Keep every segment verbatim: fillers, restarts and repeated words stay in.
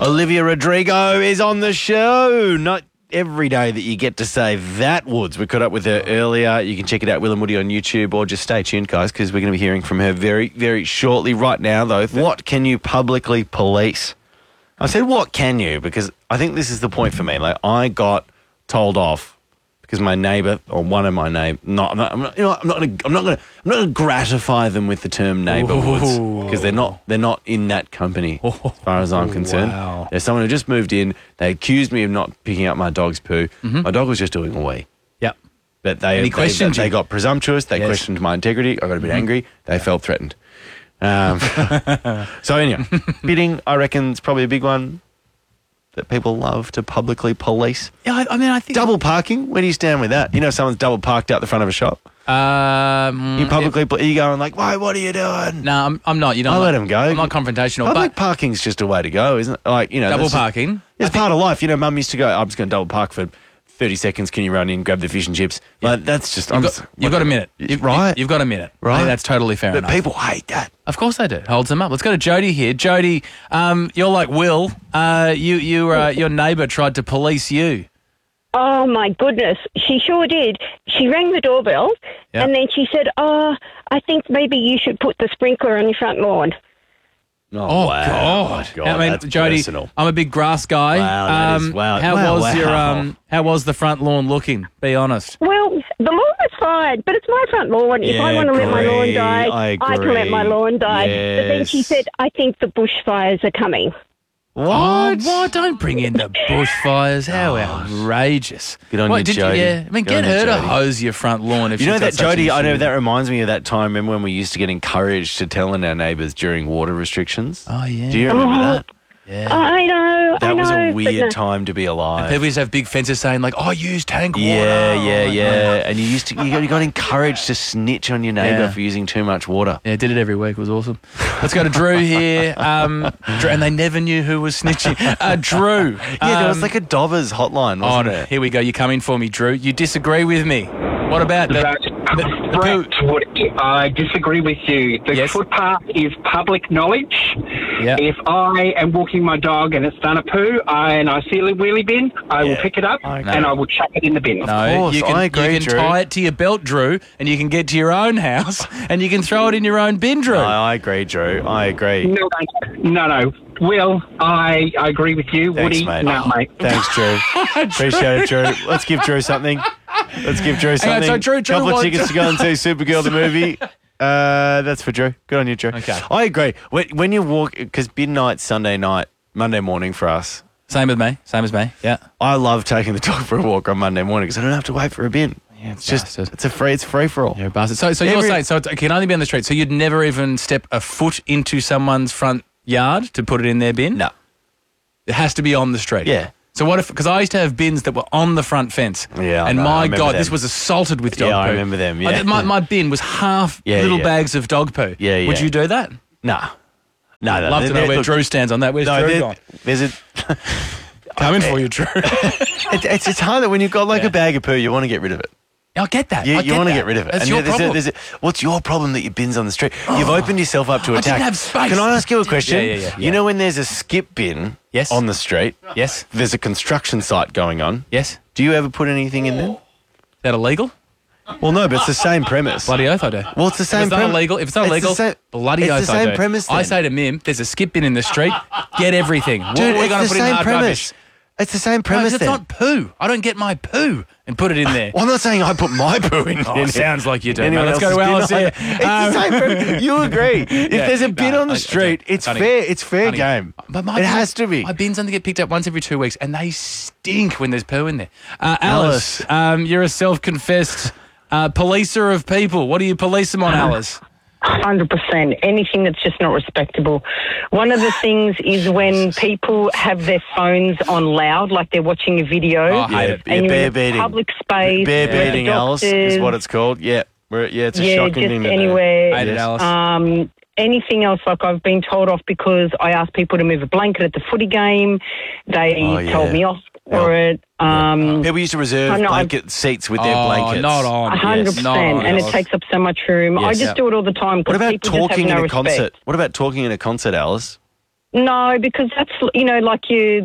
Olivia Rodrigo is on the show. Not every day that you get to say that, Woods. We caught up with her earlier. You can check it out, Will and Woody, on YouTube, or just stay tuned, guys, because we're going to be hearing from her very, very shortly. Right now, though, what can you publicly police? I said, what can you? Because I think this is the point for me. Like, I got told off because my neighbour, or one of my neighbours, not, I'm not, I'm not, you know, I'm not going to, I'm not going to, I'm not going to gratify them with the term neighbour, Woods, because they're not, they're not in that company as far as I'm concerned. Wow. There's someone who just moved in. They accused me of not picking up my dog's poo. Mm-hmm. My dog was just doing a wee. Yep. But they, And he they, questioned they, you. they got presumptuous. They Yes. questioned my integrity. I got a bit mm-hmm. angry. They felt threatened. Um, so anyway, bidding, I reckon, is probably a big one that people love to publicly police. Yeah, I, I mean, I think Double parking, where do you stand with that? You know, if someone's double parked out the front of a shop. Um, You publicly, pl- you going like, why, what are you doing? No, I'm, I'm not. You know, I I'm let not- him go. I'm not confrontational. Public but parking's just a way to go, isn't it? Like, you know, double that's just- parking. It's part of life. You know, Mum used to go, I'm just going to double park for thirty seconds. Can you run in, grab the fish and chips? Like, that's just... You've, I'm got, just- you've got a minute. You've, right. You've got a minute. I Right. think that's totally fair But enough. people hate that. Of course they do. Holds them up. Let's go to Jody here. Jody, um, you're like Will. Uh, you, you, uh, your neighbour tried to police you. Oh, my goodness. She sure did. She rang the doorbell Yep. and then she said, oh, I think maybe you should put the sprinkler on your front lawn. Oh, wow. God. God, I mean, that's Jody, personal. I'm a big grass guy. Wow, that is- um, wow. How Wow, was wow. your um? How was the front lawn looking? Be honest. Well, the lawn was fine, but it's my front lawn. If I Yeah, want to let my lawn agree. die, I can let my agree. lawn die. But then she Yes. said, I think the bushfires are coming. What? Oh, what? Don't bring in the bushfires. How outrageous. Good on What, you, did Jody. Yeah, I mean, Good get on you, her to Jody. hose your front lawn if You know she's that, got such an Jody, I know issue. that reminds me of that time, remember when we used to get encouraged to tell on our neighbours during water restrictions? Oh, yeah. Do you remember Oh, that? Yeah. I know, I That know. was a but weird no. time to be alive. People used to have big fences saying, like, oh, use tank water. Yeah, yeah, Like, yeah. And you used to, you got, you got encouraged to snitch on your neighbour Yeah. for using too much water. Yeah, did it every week. It was awesome. Let's go to Drew here. Um, Drew, and they never knew who was snitching. Uh, Drew. Yeah, there was um, like a Dover's hotline, Oh, wasn't no. there? Here we go. You come in for me, Drew. You disagree with me. What about the, That's the, the correct, poo? Woody. I disagree with you. The Yes. footpath is public knowledge. Yeah. If I am walking my dog and it's done a poo I, and I see a wheelie bin, I will Yeah. pick it up I agree. and I will chuck it in the bin. No, course, you can, I agree, you can Drew. tie it to your belt, Drew, and you can get to your own house and you can throw it in your own bin, Drew. No, I agree, Drew. I agree. No, no, no. Will, I, I agree with you. Thanks, Woody, mate. no, mate. Thanks, Drew. Appreciate it, Drew. Let's give Drew something. Let's give Drew Hang on, something. so Drew- Drew Couple of wants- tickets to go and see Supergirl the movie. Uh, that's for Drew. Good on you, Drew. Okay. I agree. When, when you walk, because midnight, Sunday night, Monday morning for us, Same with me. Same as me. Yeah. I love taking the dog for a walk on Monday morning because I don't have to wait for a bin. Yeah, It's just, bastard. it's a free, it's free for all. You're a bastard. So, so you're Every- saying so it can only be on the street. So you'd never even step a foot into someone's front yard to put it in their bin? No. It has to be on the street. Yeah. So what if? Because I used to have bins that were on the front fence. Yeah, I And know, I my remember God, them. this was assaulted with dog Yeah, poo. I remember them, yeah. I- my, my bin was half Yeah, little yeah. bags of dog poo. Yeah, Would yeah. you do that? No. No, no. Love to know there- where look, Drew stands on that. Where's No, Drew there- gone? there's a... Coming for you, Drew. It, it's, it's hard that when you've got like Yeah. a bag of poo, you want to get rid of it. I get that. You, I you get want to that. get rid of it. That's And your there's a- problem. there's a- what's your problem that your bin's on the street? You've opened yourself up to I attack. didn't have space. Can I ask you a question? Yeah, yeah, yeah, You yeah. know when there's a skip bin Yes. on the street, Yes. there's a construction site going on. Yes. Is Do you ever put anything in there? that illegal? Well, no, but it's the same premise. Bloody oath I do. Well, it's the same If it's not premise. illegal, if it's not It's the illegal, same- bloody it's oath the I same do. premise I then. say to Mim, there's a skip bin in the street, get everything. What Dude, are we it's going the to put in the same hard premise. rubbish? It's the same No, premise it's then. not poo. I don't get my poo and put it in there. Well, I'm not saying I put my poo in. Oh, in sounds like you do. Anyone Mate, let's go to else's Alice bin. here. It's Um, the same premise. You agree. If Yeah, there's a bin no, on the I- I street, do. it's Honey, fair. It's fair honey, game. But my it bin- has to be. My bins only get picked up once every two weeks, and they stink when there's poo in there. Uh, Alice, um, you're a self-confessed uh, policer of people. What do you police them on, Alice? one hundred percent. Anything that's just not respectable. One of the things is when people have their phones on loud, like they're watching a video. Oh, I hate Yeah, it. yeah, and you're bear in a beating. public space. Bear where the beating, Alice, is doctors- what it's called. Yeah, We're, yeah, it's a Yeah, shocking just thing to do. anywhere. Hate it, Yes. Alice. Um, anything else, like I've been told off because I asked people to move a blanket at the footy game. They Oh, yeah. told me off for Yeah. it. Um, People used to reserve I know, I've- blanket seats with their Oh, blankets. not on. A hundred Yes, not percent, on, and it Alice. takes up so much room. I Yes. just Yeah. do it all the time. 'cause What about people just have talking no in a respect. concert? What about talking in a concert, Alice? No, because that's, you know, like you,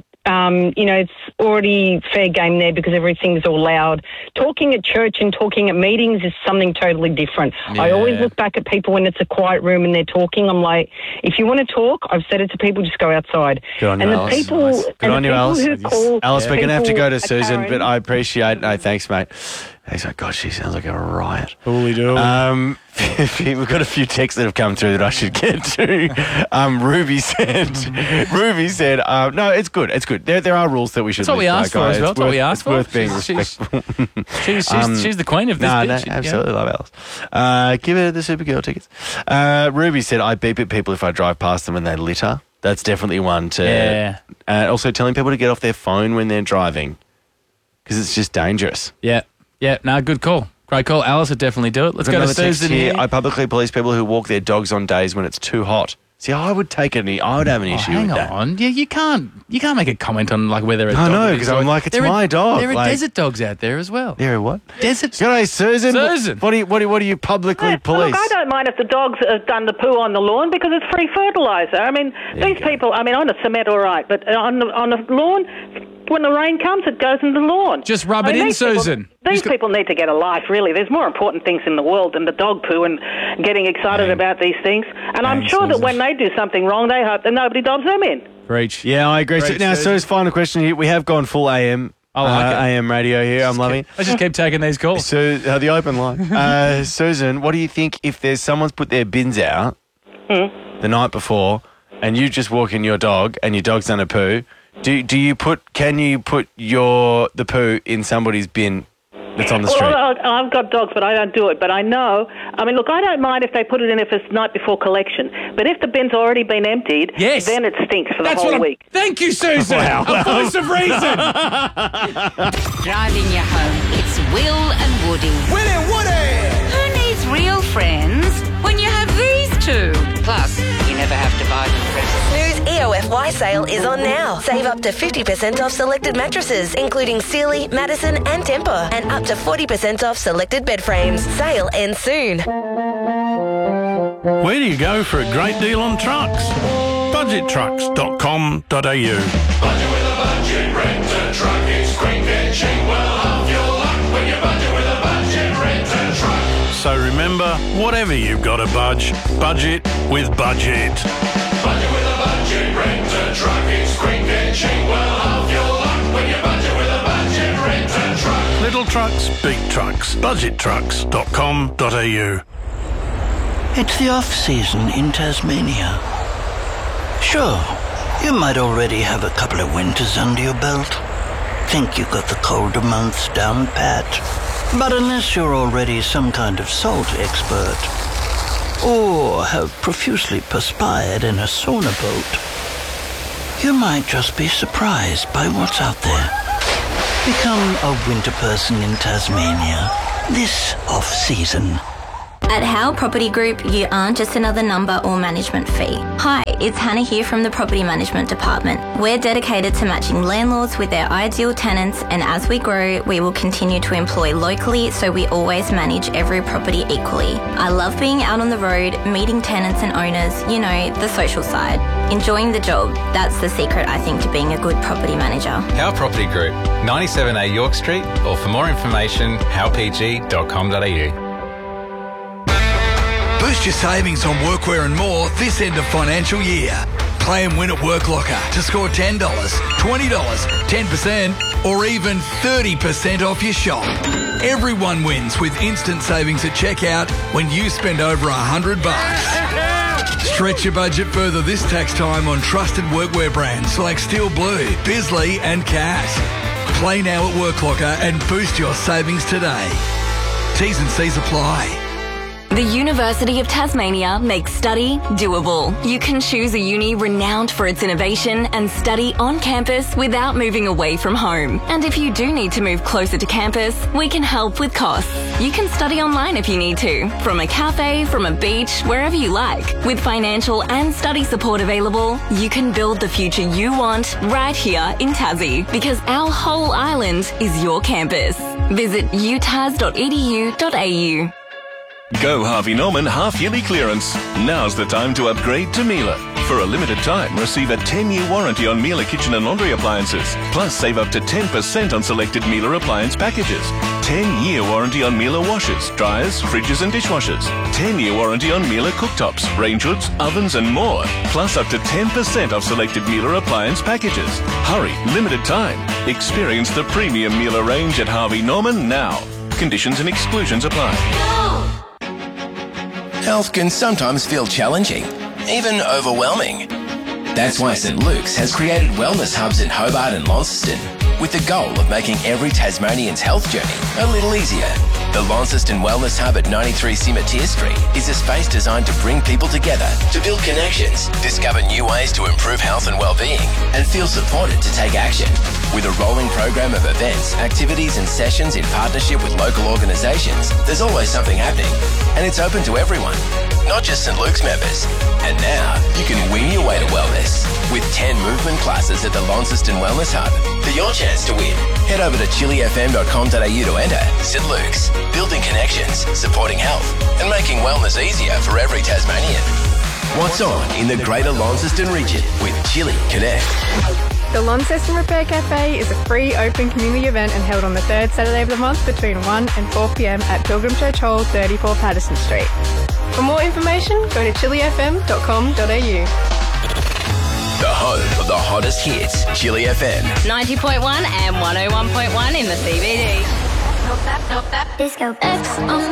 um, you know, it's already fair game there because everything's all loud. Talking at church and talking at meetings is something totally different. Yeah. I always look back at people when it's a quiet room and they're talking. I'm like, if you want to talk, I've said it to people, just go outside. Good on you, and the Alice. people, Nice. Good and on the you, people Alice. who call Alice, we're going to have to go to people Susan, a but Karen- I appreciate No, thanks, mate. He's like, God, she sounds like a riot. Holy do. Um, we've got a few texts that have come through that I should get to. Um, Ruby said, Ruby said, uh, no, it's good. It's good. There, there are rules that we should. That's what we live by, asked for guys. as well. It's That's what worth- we asked it's for. worth being She's- she's- respectful. She's, she's, Um, she's the queen of this No, bitch. no, Yeah. absolutely love Alice. Uh, give her the Supergirl tickets. Uh, Ruby said, I beep at people if I drive past them and they litter. That's definitely one to. Yeah. Uh, also, telling people to get off their phone when they're driving because it's just dangerous. Yeah. Yeah. No, good call. Great call. Alice would definitely do it. Let's Got go to another text Susan here. here. I publicly police people who walk their dogs on days when it's too hot. See, I would take any. I would have an Oh, issue hang with that. on. Yeah, you can't. You can't make a comment on like whether a I dog know, is because or- I'm like, it's There are- my dog, There are like- desert dogs out there as well. There, what? Desert. G'day, Susan. Susan. What do you? What do? What do you publicly Yeah, police? Look, I don't mind if the dogs have done the poo on the lawn because it's free fertiliser. I mean, these people, I mean, on a cement, all right, but on the, on a lawn, when the rain comes, it goes in the lawn. Just rub I it mean, in, these people- Susan. These Just go- people need to get a life, really. There's more important things in the world than the dog poo and getting excited Bang. about these things. And I'm Bang, sure that Susan. when they do something wrong, they hope that nobody dobs them in. Reach. Yeah, I agree. So, Great, now, Susan. Sue's final question here. We have gone full A M. I like uh, it. A M radio here. I'm loving it. Let's just keep taking these calls. So uh, the open line. Uh, Susan, what do you think if there's someone's put their bins out the night before, and you just walk in your dog, and your dog's done a poo? Do do you put? Can you put your the poo in somebody's bin that's on the street? Well, I- I've got dogs, but I don't do it. But I know, I mean, look, I don't mind if they put it in if it's night before collection. But if the bin's already been emptied, Yes. then it stinks for the That's whole what I'm, week. Thank you, Susan. A voice of reason. Driving you home, it's Will and Woody. Will and Woody! Who needs real friends when you have these two? Plus, you never have to buy them presents. Snooze E O F Y sale is on now. Save up to fifty percent off selected mattresses, including Sealy, Madison and Tempur, and up to forty percent off selected bed frames. Sale ends soon. Where do you go for a great deal on trucks? budget trucks dot com dot a u. Budget with a budget, rent a truck is quick and cheap. Well, half your luck when you budget with a budget, rent a truck. So remember, whatever you've got to budge, budget with Budget. Budget with a budget, rent a truck is quick and cheap. Well, half your luck when you budget with a budget, rent a truck. Little trucks, big trucks. budget trucks dot com dot a u. It's the off-season in Tasmania. Sure, you might already have a couple of winters under your belt. Think you got the colder months down pat. But unless you're already some kind of salt expert, or have profusely perspired in a sauna boat, you might just be surprised by what's out there. Become a winter person in Tasmania this off-season. At Howe Property Group, you aren't just another number or management fee. Hi, it's Hannah here from the Property Management Department. We're dedicated to matching landlords with their ideal tenants, and as we grow, we will continue to employ locally so we always manage every property equally. I love being out on the road, meeting tenants and owners, you know, the social side. Enjoying the job, that's the secret, I think, to being a good property manager. Howe Property Group, ninety-seven A York Street, or for more information, howe p g dot com dot a u. Boost your savings on workwear and more this end of financial year. Play and win at WorkLocker to score ten dollars, twenty dollars, ten percent or even thirty percent off your shop. Everyone wins with instant savings at checkout when you spend over one hundred bucks. Stretch your budget further this tax time on trusted workwear brands like Steel Blue, Bisley and Cat. Play now at WorkLocker and boost your savings today. T's and C's apply. The University of Tasmania makes study doable. You can choose a uni renowned for its innovation and study on campus without moving away from home. And if you do need to move closer to campus, we can help with costs. You can study online if you need to, from a cafe, from a beach, wherever you like. With financial and study support available, you can build the future you want right here in Tassie, because our whole island is your campus. Visit u tas dot e d u dot a u. Go Harvey Norman half-yearly clearance. Now's the time to upgrade to Miele. For a limited time, receive a ten-year warranty on Miele kitchen and laundry appliances. Plus, save up to ten percent on selected Miele appliance packages. ten-year warranty on Miele washers, dryers, fridges and dishwashers. ten-year warranty on Miele cooktops, range hoods, ovens and more. Plus, up to ten percent off selected Miele appliance packages. Hurry, limited time. Experience the premium Miele range at Harvey Norman now. Conditions and exclusions apply. Health can sometimes feel challenging, even overwhelming. That's why St Luke's has created wellness hubs in Hobart and Launceston, with the goal of making every Tasmanian's health journey a little easier. The Launceston Wellness Hub at ninety-three Cimetiere Street is a space designed to bring people together, to build connections, discover new ways to improve health and well-being, and feel supported to take action. With a rolling program of events, activities and sessions in partnership with local organisations, there's always something happening. And it's open to everyone, not just St Luke's members. And now, you can win your way to wellness with ten movement classes at the Launceston Wellness Hub. For your chance to win, head over to chili f m dot com dot a u to enter. St Luke's, building connections, supporting health, and making wellness easier for every Tasmanian. What's on in the Greater Launceston region with Chili Connect? The Launceston Repair Cafe is a free open community event and held on the third Saturday of the month between one and four p m at Pilgrim Church Hall, thirty-four Patterson Street. For more information, go to chili f m dot com dot a u. The home of the hottest hits, Chili F M. ninety point one and one oh one point one in the C B D. Disco X on